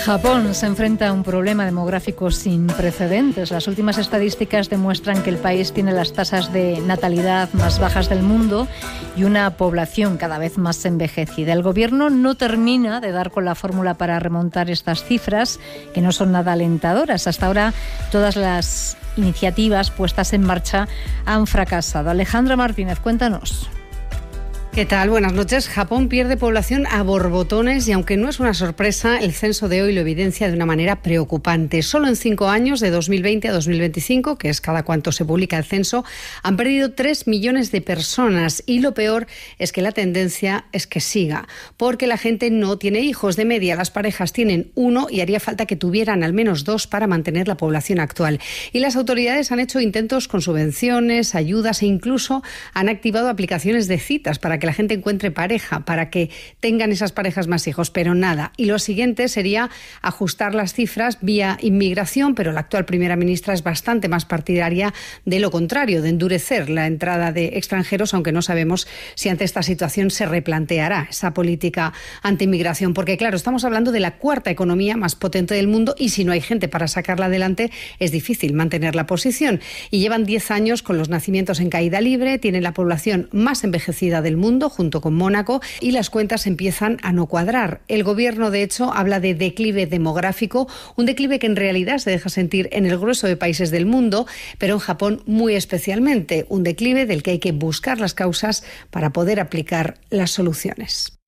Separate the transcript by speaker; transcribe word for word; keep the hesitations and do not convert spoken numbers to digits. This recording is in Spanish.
Speaker 1: Japón se enfrenta a un problema demográfico sin precedentes. Las últimas estadísticas demuestran que el país tiene las tasas de natalidad más bajas del mundo y una población cada vez más envejecida. El gobierno no termina de dar con la fórmula para remontar estas cifras, que no son nada alentadoras. Hasta ahora, todas las iniciativas puestas en marcha han fracasado. Alejandra Martínez, cuéntanos.
Speaker 2: ¿Qué tal? Buenas noches. Japón pierde población a borbotones y, aunque no es una sorpresa, el censo de hoy lo evidencia de una manera preocupante. Solo en cinco años, de dos mil veinte a dos mil veinticinco, que es cada cuanto se publica el censo, han perdido tres millones de personas. Y lo peor es que la tendencia es que siga, porque la gente no tiene hijos. De media, las parejas tienen uno y haría falta que tuvieran al menos dos para mantener la población actual. Y las autoridades han hecho intentos con subvenciones, ayudas e incluso han activado aplicaciones de citas para que que la gente encuentre pareja, para que tengan esas parejas más hijos, pero nada. Y lo siguiente sería ajustar las cifras vía inmigración, pero la actual primera ministra es bastante más partidaria de lo contrario, de endurecer la entrada de extranjeros, aunque no sabemos si ante esta situación se replanteará esa política anti-inmigración, porque claro, estamos hablando de la cuarta economía más potente del mundo y si no hay gente para sacarla adelante es difícil mantener la posición. Y llevan diez años con los nacimientos en caída libre, tienen la población más envejecida del mundo, junto con Mónaco, y las cuentas empiezan a no cuadrar. El gobierno, de hecho, habla de declive demográfico, un declive que en realidad se deja sentir en el grueso de países del mundo, pero en Japón muy especialmente, un declive del que hay que buscar las causas para poder aplicar las soluciones.